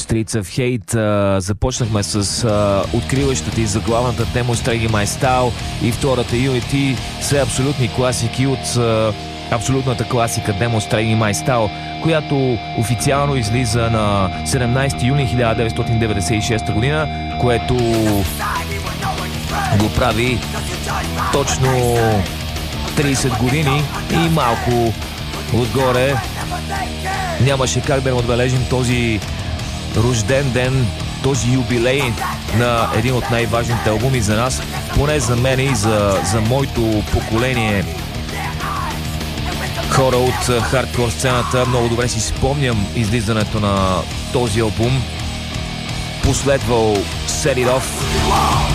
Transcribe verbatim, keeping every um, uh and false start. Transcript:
Streets of Hate. А, започнахме с а, откриващата и заглавната тема Stray My Style и втората Unity, все абсолютни класики от а, абсолютната класика Demonstrating My Style, която официално излиза на седемнайсети юни хиляда деветстотин деветдесет и шеста година, което го прави точно трийсет години и малко отгоре. Нямаше как да не отбележим този рожден ден, този юбилей на един от най-важните албуми за нас, поне за мен и за, за моето поколение хора от хардкор сцената. Много добре си спомням излизането на този албум. Последвал Set It Off,